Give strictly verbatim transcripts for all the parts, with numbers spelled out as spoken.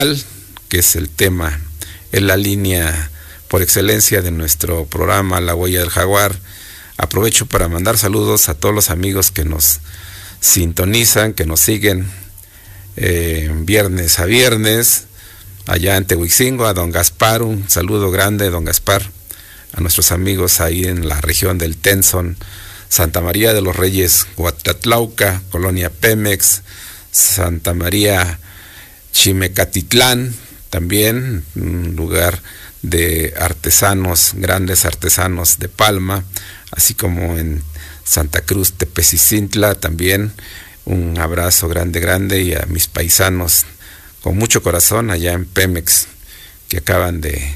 que es el tema, es la línea por excelencia de nuestro programa La Huella del Jaguar. Aprovecho para mandar saludos a todos los amigos que nos sintonizan, que nos siguen eh, viernes a viernes, allá en Tehuicingo, a don Gaspar, un saludo grande, don Gaspar, a nuestros amigos ahí en la región del Tenzon, Santa María de los Reyes, Huatatlauca, Colonia Pemex, Santa María Chimecatitlán, también un lugar de artesanos, grandes artesanos de palma, así como en Santa Cruz Tepecicintla también. Un abrazo grande, grande, y a mis paisanos con mucho corazón allá en Pemex, que acaban de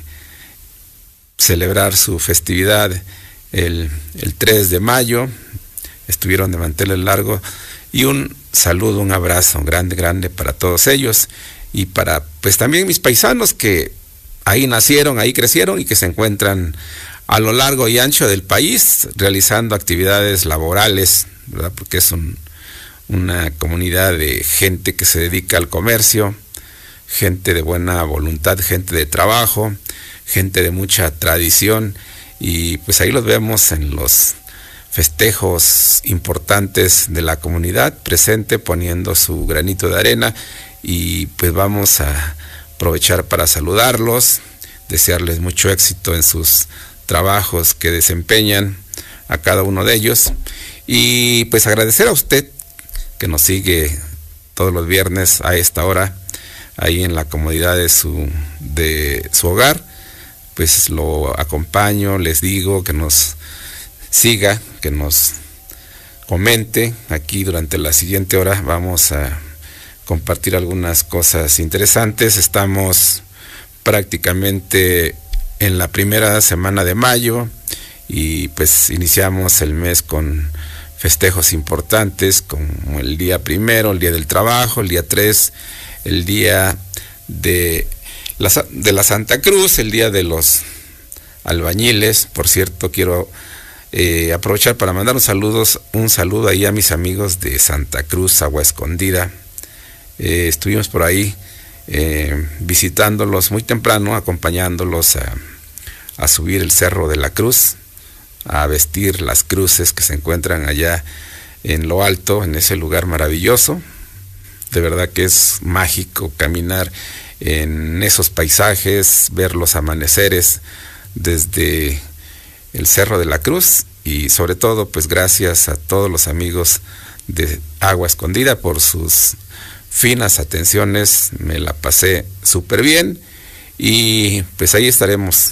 celebrar su festividad el, el tres de mayo, estuvieron de manteles largos, y un saludo, un abrazo grande, grande para todos ellos, y para pues también mis paisanos que ahí nacieron, ahí crecieron y que se encuentran a lo largo y ancho del país realizando actividades laborales, ¿verdad? Porque es un, una comunidad de gente que se dedica al comercio, gente de buena voluntad, gente de trabajo, gente de mucha tradición, y pues ahí los vemos en los festejos importantes de la comunidad, presente, poniendo su granito de arena, y pues vamos a aprovechar para saludarlos, desearles mucho éxito en sus trabajos que desempeñan a cada uno de ellos, y pues agradecer a usted que nos sigue todos los viernes a esta hora ahí en la comodidad de su de su hogar. Pues lo acompaño, les digo que nos siga, que nos comente. Aquí durante la siguiente hora vamos a compartir algunas cosas interesantes. Estamos prácticamente en la primera semana de mayo y pues iniciamos el mes con festejos importantes como el día primero, el día del trabajo, el día tres, el día de la, de la Santa Cruz, el día de los albañiles. Por cierto, quiero eh, aprovechar para mandar un saludos, un saludo ahí a mis amigos de Santa Cruz, Agua Escondida. Eh, estuvimos por ahí eh, visitándolos muy temprano, acompañándolos a, a subir el Cerro de la Cruz, a vestir las cruces que se encuentran allá en lo alto, en ese lugar maravilloso. De verdad que es mágico caminar en esos paisajes, ver los amaneceres desde el Cerro de la Cruz, y sobre todo pues gracias a todos los amigos de Agua Escondida por sus finas atenciones. Me la pasé súper bien, y pues ahí estaremos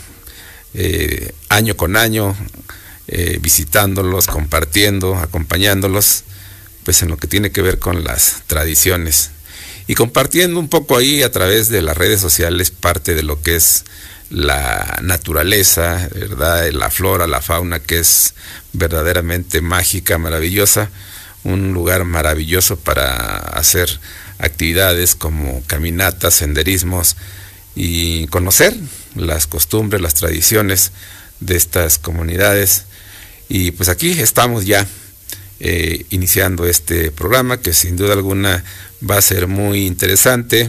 eh, año con año eh, visitándolos, compartiendo, acompañándolos pues en lo que tiene que ver con las tradiciones, y compartiendo un poco ahí a través de las redes sociales parte de lo que es la naturaleza, ¿verdad? La flora, la fauna, que es verdaderamente mágica, maravillosa, un lugar maravilloso para hacer actividades como caminatas, senderismos, y conocer las costumbres, las tradiciones de estas comunidades. Y pues aquí estamos ya eh, iniciando este programa que sin duda alguna va a ser muy interesante.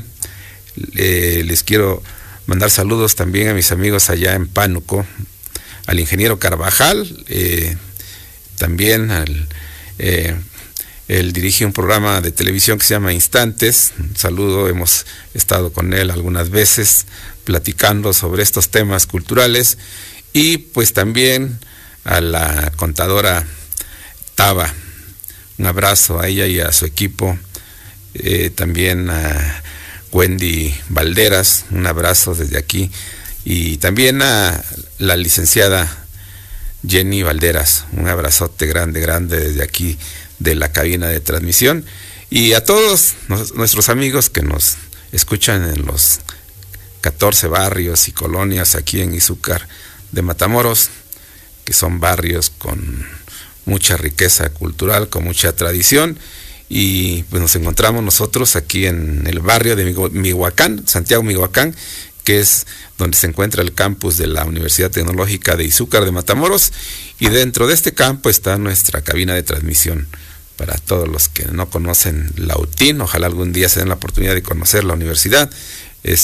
Eh, les quiero mandar saludos también a mis amigos allá en Pánuco, al ingeniero Carvajal, eh, también al eh, él dirige un programa de televisión que se llama Instantes. Un saludo, hemos estado con él algunas veces platicando sobre estos temas culturales. Y pues también a la contadora Taba, un abrazo a ella y a su equipo. Eh, también a Wendy Valderas, un abrazo desde aquí. Y también a la licenciada Jenny Valderas, un abrazote grande, grande desde aquí de la cabina de transmisión, y a todos nos, nuestros amigos que nos escuchan en los catorce barrios y colonias aquí en Izúcar de Matamoros, que son barrios con mucha riqueza cultural, con mucha tradición. Y pues nos encontramos nosotros aquí en el barrio de Mihuacán, Santiago Mihuacán, que es donde se encuentra el campus de la Universidad Tecnológica de Izúcar de Matamoros, y dentro de este campo está nuestra cabina de transmisión. Para todos los que no conocen la U T I N, ojalá algún día se den la oportunidad de conocer la universidad.